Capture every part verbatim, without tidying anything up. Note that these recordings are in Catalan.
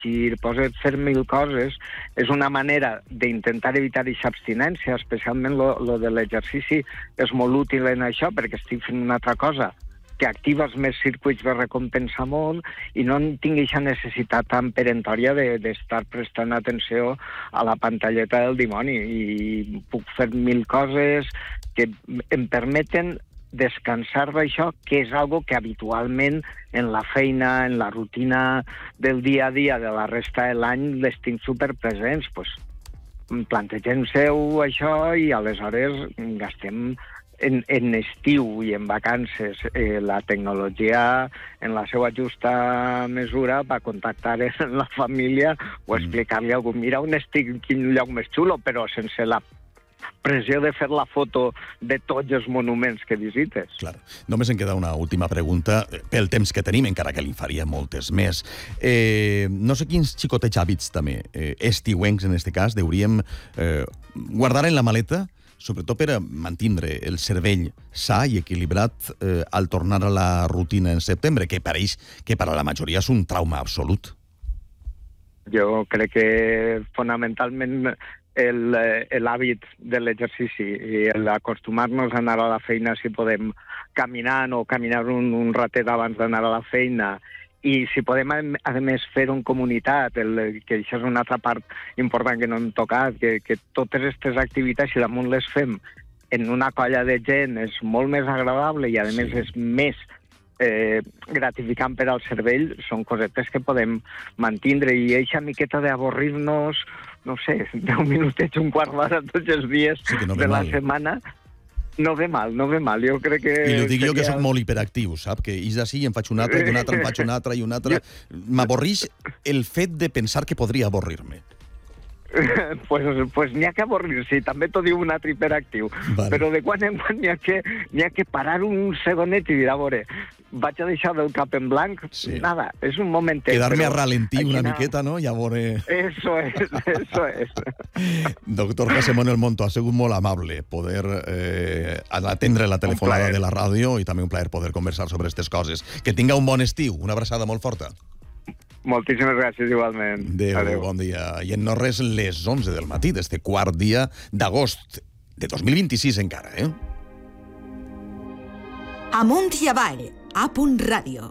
llegir, pots fer mil coses. És una manera d'intentar evitar aquesta abstinència, especialment lo, lo de l'exercici és molt útil en això, perquè estic fent una altra cosa, que activa els meus circuits de recompensa molt i no tinc aquesta necessitat tan peremptòria d'estar de, prestant atenció a la pantalleta del dimoni. I puc fer mil coses que em permeten descansar d'això, que és algo que habitualment en la feina, en la rutina del dia a dia de la resta de l'any les tinc superpresents. Pues, plantegem-se-ho això i aleshores gastem en, en estiu i en vacances eh, la tecnologia en la seva justa mesura per contactar amb la família o explicar-li a algú, mira on estic, quin lloc més xulo, però sense la pressió de fer la foto de tots els monuments que visites. Clar. Només em queda una última pregunta, pel temps que tenim, encara que li faria moltes més. Eh, no sé quins xicotets hàbits també, eh, estiuencs en aquest cas, hauríem eh, guardar en la maleta, sobretot per a mantindre el cervell sa i equilibrat eh, al tornar a la rutina en setembre, que pareix que per a la majoria és un trauma absolut. Jo crec que fonamentalment el, l'hàbit de l'exercici i l'acostumar-nos a anar a la feina si podem caminant o caminar un, un ratet abans d'anar a la feina i si podem, a més, fer en comunitat, el, que això és una altra part important que no hem tocat, que, que totes aquestes activitats, si damunt les fem en una colla de gent, és molt més agradable i, a més, sí. és més eh, gratificant per al cervell, són cosetes que podem mantindre i eixa miqueta d'avorrir-nos, no sé, deu minutets, un quart d'hora tots els dies sí no de la mal. setmana, no ve mal, no ve mal. Jo crec que... I ho dic seria... jo que soc molt hiperactiu, sap? Que és així i en faig un altre, i un altre, en faig un altre, i un altre... M'avorrix el fet de pensar que podria avorrir-me. pues pues n'hi ha que avorrir-se, també t'ho diu un altre hiperactiu. Vale. Però de quan en quan n'hi ha, que, n'hi ha que parar un segonet i dir, a veure, vaig a deixar del cap en blanc, sí. nada, és un momentet. Quedar-me a ralentir una na... miqueta, no? I a veure... Eso es, eso es. Doctor José Manuel Monto, ha sigut molt amable poder eh, atendre la telefonada de la ràdio i també un plaer poder conversar sobre aquestes coses. Que tinga un bon estiu, una abraçada molt forta. Moltíssimes gràcies, igualment. Adéu, Adéu. Bon dia. I en no res, les onze del matí d'este quart dia d'agost de dos mil vint-i-sis encara, eh? Amunt i avall, a punt ràdio.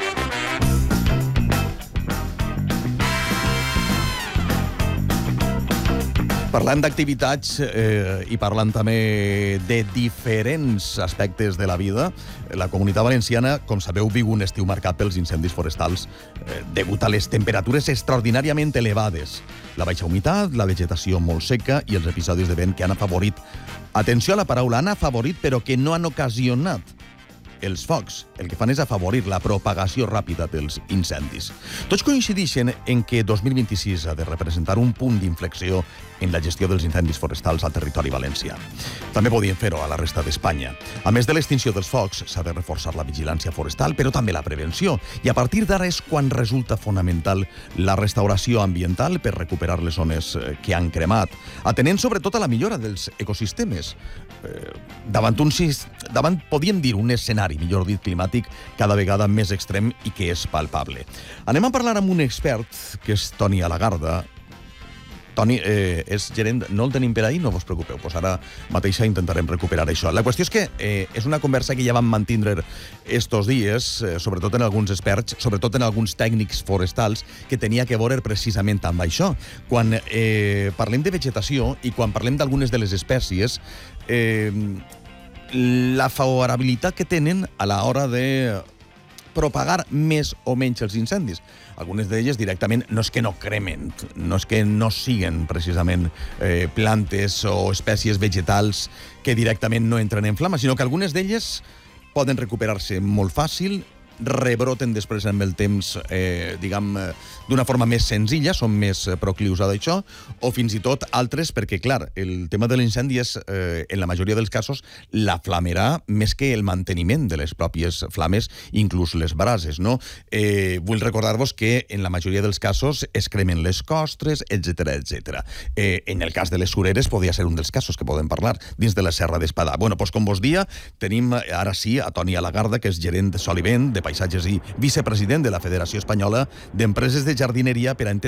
Parlant d'activitats eh, i parlant també de diferents aspectes de la vida, la Comunitat Valenciana, com sabeu, viu un estiu marcat pels incendis forestals eh, degut a les temperatures extraordinàriament elevades, la baixa humitat, la vegetació molt seca i els episodis de vent que han afavorit, atenció a la paraula, han afavorit però que no han ocasionat els focs. El que fan és afavorir la propagació ràpida dels incendis. Tots coincideixen en que dos mil vint-i-sis ha de representar un punt d'inflexió en la gestió dels incendis forestals al territori valencià. També podien fer-ho a la resta d'Espanya. A més de l'extinció dels focs, s'ha de reforçar la vigilància forestal, però també la prevenció. I a partir d'ara és quan resulta fonamental la restauració ambiental per recuperar les zones que han cremat, atenent sobretot a la millora dels ecosistemes. Eh, davant un, davant, podíem dir, un escenari, millor dit, climàtic, cada vegada més extrem i que és palpable. Anem a parlar amb un expert, que és Toni Alagarda. Toni, eh, és gerent... No el tenim per ahir, no vos preocupeu, pues ara mateixa intentarem recuperar això. La qüestió és que eh, és una conversa que ja vam mantindre estos dies, eh, sobretot en alguns experts, sobretot en alguns tècnics forestals, que tenia que veure precisament amb això. Quan eh, parlem de vegetació i quan parlem d'algunes de les espècies, eh, la favorabilitat que tenen a l'hora de propagar més o menys els incendis. Algunes d'elles directament no és que no cremen, no és que no siguen precisament eh, plantes o espècies vegetals que directament no entren en flama, sinó que algunes d'elles poden recuperar-se molt fàcil, rebroten després amb el temps, eh, diguem, d'una forma més senzilla, són més proclius a d'això, o fins i tot altres, perquè, clar, el tema de l'incendi és, eh, en la majoria dels casos, la flamerà més que el manteniment de les pròpies flames, inclús les brases, no? Eh, vull recordar-vos que en la majoria dels casos es cremen les costres, etcètera, etcètera. Eh, en el cas de les sureres podria ser un dels casos que podem parlar, dins de la Serra d'Espadà. Bueno, doncs com vos dia, tenim ara sí a Toni Alagarda, que és gerent de Sol i Vent, de Paisatges i vicepresident de la Federació Espanyola d'Empreses de Jardineria, per a entendre